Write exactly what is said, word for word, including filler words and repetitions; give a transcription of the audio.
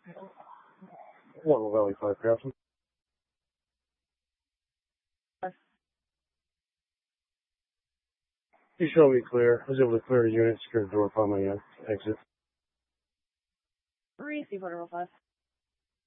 Level Valley five, Captain. You show me clear. I was able to clear a unit, secure the door upon my uh, exit. Receive order five.